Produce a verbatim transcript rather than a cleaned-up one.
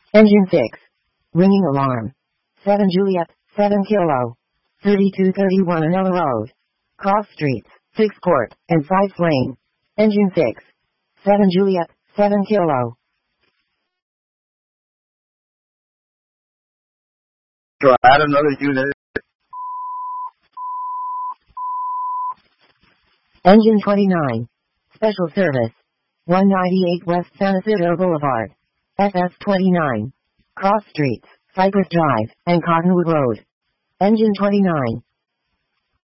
Engine six. Ringing alarm. seven Juliet, seven Kilo. thirty-two thirty-one Anella Road. Cross Streets, six Court, and five Lane. Engine six. seven Juliet, seven Kilo. So add another unit. Engine twenty-nine. Special Service. one ninety-eight West San Isidro Boulevard. F S twenty-nine. Cross Streets, Cypress Drive, and Cottonwood Road. Engine twenty-nine.